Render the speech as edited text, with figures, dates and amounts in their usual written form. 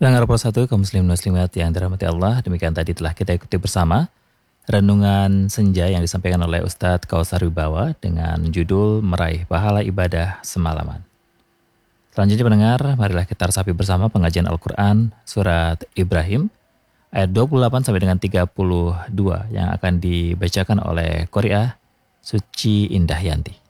Pendengar satu kaum muslim muslimat yang dirahmati Allah, demikian tadi telah kita ikuti bersama renungan senja yang disampaikan oleh Ustadz Kausar Wibawa dengan judul Meraih Pahala Ibadah Semalaman. Selanjutnya pendengar, marilah kita resapi bersama pengajian Al-Quran Surat Ibrahim ayat 28 sampai dengan 32 yang akan dibacakan oleh Qori'ah Suci Indah Yanti.